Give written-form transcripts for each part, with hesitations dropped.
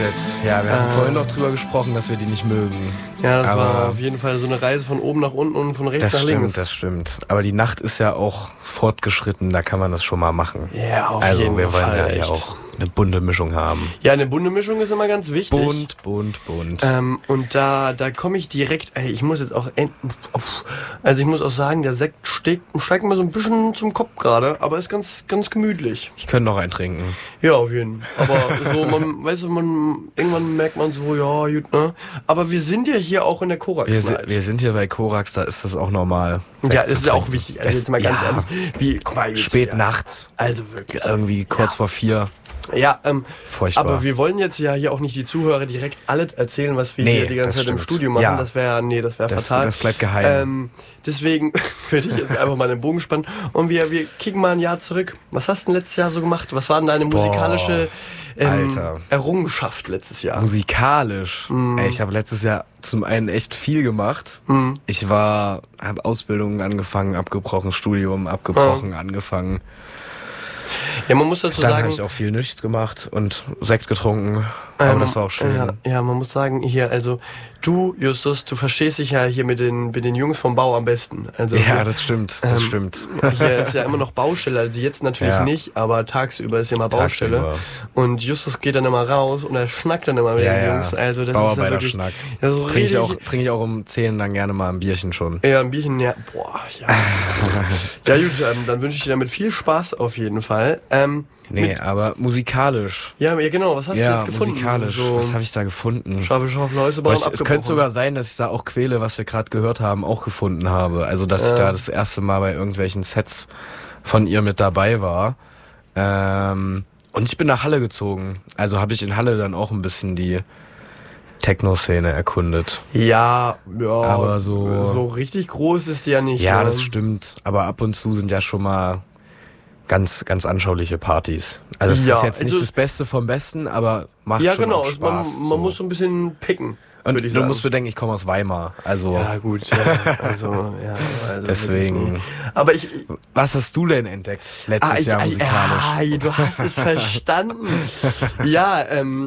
Ja, wir haben vorhin noch drüber gesprochen, dass wir die nicht mögen. Ja, das war auf jeden Fall so eine Reise von oben nach unten und von rechts nach links. Das stimmt. Aber die Nacht ist ja auch fortgeschritten, da kann man das schon mal machen. Ja, auf jeden Fall. Also wir wollen ja auch eine bunte Mischung haben. Ja, eine bunte Mischung ist immer ganz wichtig. Bunt. Und da komme ich direkt, ich muss jetzt auch, ich muss auch sagen, der Sekt steigt mir so ein bisschen zum Kopf gerade, aber ist ganz, ganz gemütlich. Ich könnte noch einen trinken. Ja, auf jeden Fall. Aber so, irgendwann merkt man so, ja, gut, ne? Aber wir sind ja hier auch in der Korax. Wir sind hier bei Korax, da ist das auch normal. Ja, das ist ja auch wichtig. Also jetzt mal ganz ehrlich. Guck mal, spät nachts. Also wirklich. Irgendwie kurz vor 4. Ja, furchtbar. Aber wir wollen jetzt ja hier auch nicht die Zuhörer direkt alles erzählen, was wir hier die ganze Zeit im Studio machen. Ja. Das wäre fatal. Das bleibt geheim. Deswegen würde ich jetzt einfach mal den Bogen spannen und wir kicken mal ein Jahr zurück. Was hast du denn letztes Jahr so gemacht? Was war denn deine musikalische Errungenschaft letztes Jahr? Musikalisch? Ich habe letztes Jahr zum einen echt viel gemacht. Ich habe Ausbildungen angefangen, abgebrochen, Studium abgebrochen, angefangen. Ja, man muss dazu sagen... Dann habe ich auch viel nichts gemacht und Sekt getrunken, aber das war auch schön. Ja, man muss sagen, hier, also du, Justus, du verstehst dich ja hier mit den Jungs vom Bau am besten. Also, ja, das stimmt. Hier ist ja immer noch Baustelle, also jetzt natürlich nicht, aber tagsüber ist ja immer Baustelle. Tagsüber. Und Justus geht dann immer raus und er schnackt dann immer mit den Jungs. Also das Bauarbeiter-Schnack. So trinke ich auch um 10 dann gerne mal ein Bierchen schon. Ja, ein Bierchen, ja. Boah, ja. Ja gut, dann wünsche ich dir damit viel Spaß auf jeden Fall. Aber musikalisch. Ja, genau, was hast du jetzt gefunden? Musikalisch, was habe ich da gefunden? Es könnte sogar sein, dass ich da auch Quelle, was wir gerade gehört haben, auch gefunden habe. Also, dass ich da das erste Mal bei irgendwelchen Sets von ihr mit dabei war. Und ich bin nach Halle gezogen. Also habe ich in Halle dann auch ein bisschen die Techno-Szene erkundet. Ja, aber so richtig groß ist die ja nicht. Ja, das stimmt. Aber ab und zu sind ja schon mal ganz, ganz anschauliche Partys. Also es ist jetzt nicht das Beste vom Besten, aber macht schon auch Spaß. Man muss so ein bisschen picken. Und du musst bedenken, ich komme aus Weimar. Also ja gut, also deswegen. Aber was hast du denn entdeckt letztes Jahr musikalisch? Du hast es verstanden. Ja,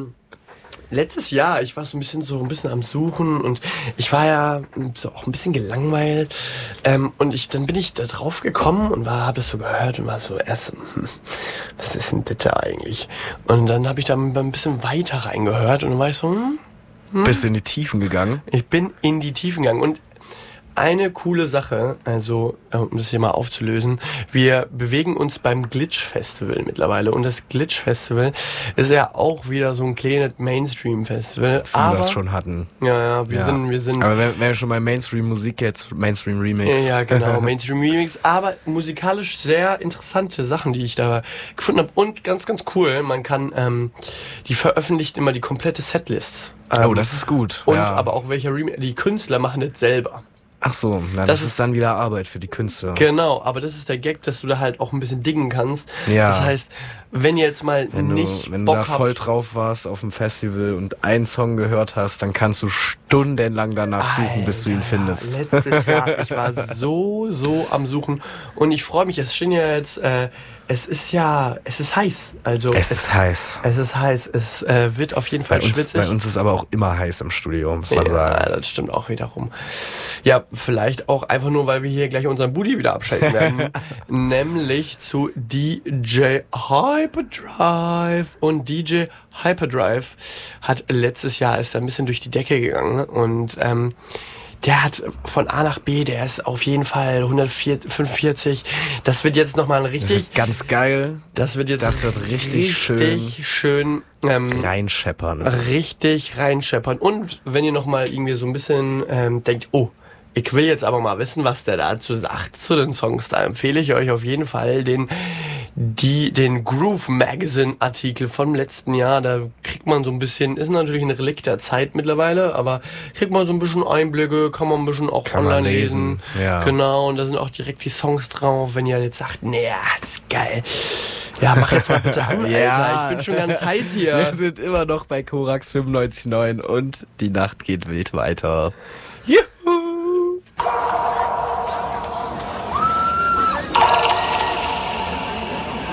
letztes Jahr, ich war so ein bisschen am Suchen und ich war ja so auch ein bisschen gelangweilt und dann bin ich da drauf gekommen und habe es so gehört und war so erst, was ist denn das da eigentlich? Und dann habe ich da ein bisschen weiter reingehört und dann war ich so, Bist du in die Tiefen gegangen? Ich bin in die Tiefen gegangen und eine coole Sache, also um das hier mal aufzulösen, wir bewegen uns beim Glitch Festival mittlerweile und das Glitch Festival ist ja auch wieder so ein kleines Mainstream Festival. Wir das schon hatten. Ja, wir sind. Aber wenn wir schon bei Mainstream Musik jetzt, Mainstream Remix. Ja, genau, Mainstream Remix, aber musikalisch sehr interessante Sachen, die ich da gefunden habe und ganz, ganz cool, man kann, die veröffentlicht immer die komplette Setlist. Das ist gut. Und aber auch welcher Remix, die Künstler machen das selber. Ach so, das ist dann wieder Arbeit für die Künstler. Genau, aber das ist der Gag, dass du da halt auch ein bisschen diggen kannst. Ja. Das heißt, wenn ihr jetzt mal wenn du da voll drauf warst auf dem Festival und einen Song gehört hast, dann kannst du stundenlang danach suchen, bis du ihn findest. Letztes Jahr, ich war so am Suchen und ich freue mich, es stehen ja jetzt, es ist heiß. Also es ist heiß. Es wird auf jeden Fall schwitzig. Bei uns ist aber auch immer heiß im Studio, muss man sagen. Ja, das stimmt auch wiederum. Ja, vielleicht auch einfach nur, weil wir hier gleich unseren Booty wieder abschalten werden. Nämlich zu DJ Hyperdrive. Und DJ Hyperdrive hat letztes Jahr ist ein bisschen durch die Decke gegangen und der hat von A nach B, der ist auf jeden Fall 145. Das wird jetzt nochmal Das ist ganz geil. Das wird richtig schön reinscheppern. Richtig reinscheppern. Und wenn ihr nochmal irgendwie so ein bisschen denkt, ich will jetzt aber mal wissen, was der dazu sagt zu den Songs, da empfehle ich euch auf jeden Fall den Groove Magazine Artikel vom letzten Jahr. Da kriegt man so ein bisschen, ist natürlich ein Relikt der Zeit mittlerweile, aber kriegt man so ein bisschen Einblicke, kann man ein bisschen auch online lesen. Ja. Genau, und da sind auch direkt die Songs drauf, wenn ihr jetzt sagt, das ist geil. Ja, mach jetzt mal bitte an, Alter. Ich bin schon ganz heiß hier. Wir sind immer noch bei Korax 95.9 und die Nacht geht wild weiter. Juhu!